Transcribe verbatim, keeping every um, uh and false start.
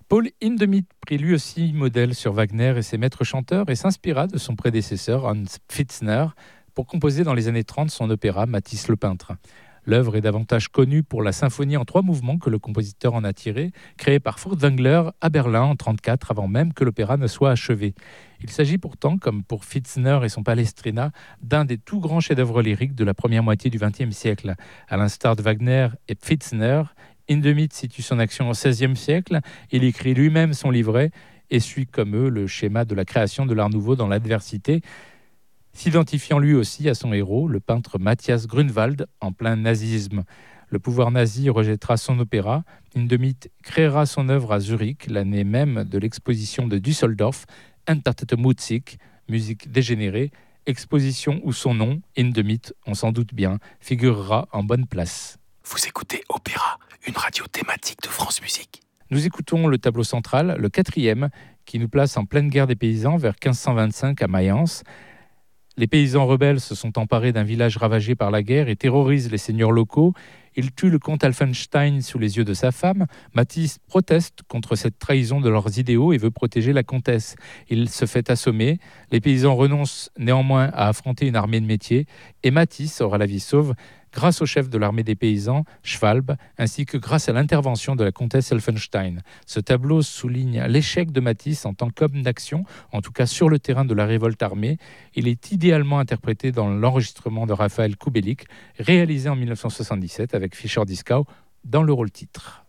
Paul Hindemith prit lui aussi modèle sur Wagner et ses maîtres chanteurs et s'inspira de son prédécesseur Hans Pfitzner pour composer dans les années trente son opéra Matisse le peintre. L'œuvre est davantage connue pour la symphonie en trois mouvements que le compositeur en a tirée, créée par Furtwängler à Berlin en trente-quatre, avant même que l'opéra ne soit achevé. Il s'agit pourtant, comme pour Pfitzner et son Palestrina, d'un des tout grands chefs-d'œuvre lyriques de la première moitié du vingtième siècle. À l'instar de Wagner et Pfitzner, Hindemith situe son action au seizième siècle. Il écrit lui-même son livret et suit comme eux le schéma de la création de l'art nouveau dans l'adversité, s'identifiant lui aussi à son héros, le peintre Matthias Grünewald, en plein nazisme. Le pouvoir nazi rejettera son opéra. Hindemith créera son œuvre à Zurich, l'année même de l'exposition de Düsseldorf, Entartete Musik, musique dégénérée, exposition où son nom, Hindemith, on s'en doute bien, figurera en bonne place. Vous écoutez Opéra, une radio thématique de France Musique. Nous écoutons le tableau central, le quatrième, qui nous place en pleine guerre des paysans vers quinze cent vingt-cinq à Mayence. Les paysans rebelles se sont emparés d'un village ravagé par la guerre et terrorisent les seigneurs locaux. Ils tuent le comte Alfenstein sous les yeux de sa femme. Matisse proteste contre cette trahison de leurs idéaux et veut protéger la comtesse. Il se fait assommer. Les paysans renoncent néanmoins à affronter une armée de métier et Matisse aura la vie sauve grâce au chef de l'armée des paysans, Schwalbe, ainsi que grâce à l'intervention de la comtesse Elfenstein. Ce tableau souligne l'échec de Matisse en tant qu'homme d'action, en tout cas sur le terrain de la révolte armée. Il est idéalement interprété dans l'enregistrement de Raphaël Kubelik, réalisé en dix-neuf cent soixante-dix-sept avec Fischer-Dieskau dans le rôle titre.